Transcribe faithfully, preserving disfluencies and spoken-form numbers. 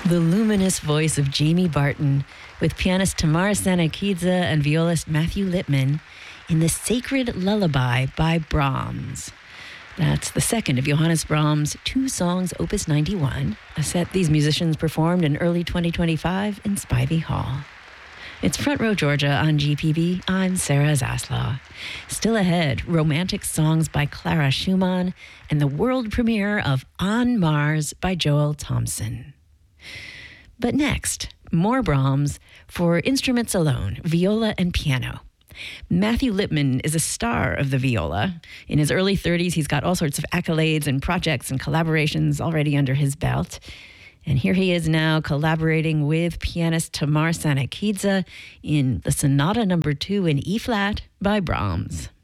The luminous voice of Jamie Barton with pianist Tamar Sanakidze and violist Matthew Lipman in The Sacred Lullaby by Brahms. That's the second of Johannes Brahms' Two Songs Opus ninety-one, a set these musicians performed in early twenty twenty-five in Spivey Hall. It's Front Row Georgia on G P B. I'm Sarah Zaslaw. Still ahead, romantic songs by Clara Schumann and the world premiere of On Mars by Joel Thompson. But next, more Brahms for instruments alone, viola and piano. Matthew Lipman is a star of the viola. In his early thirties, he's got all sorts of accolades and projects and collaborations already under his belt. And here he is now collaborating with pianist Tamar Sanakidze in the Sonata Number Two in E-flat by Brahms.